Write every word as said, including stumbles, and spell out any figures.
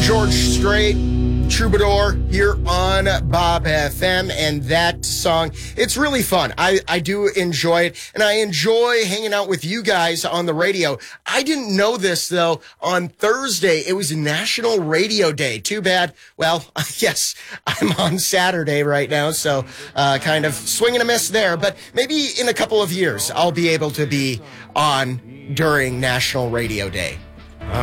George Strait, Troubadour, here on Bob F M, and that song, it's really fun. I, I do enjoy it, and I enjoy hanging out with you guys on the radio. I didn't know this, though. On Thursday, it was National Radio Day. Too bad. Well, yes, I'm on Saturday right now, so uh, kind of swinging a miss there, but maybe in a couple of years, I'll be able to be on during National Radio Day.